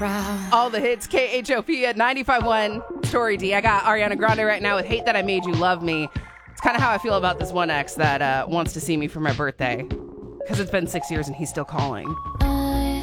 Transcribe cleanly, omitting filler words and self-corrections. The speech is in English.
All the hits, KHOP at 95.1. Story D. I got Ariana Grande right now with Hate That I Made You Love Me. It's kind of how I feel about this one ex that wants to see me for my birthday. Because it's been 6 years and he's still calling.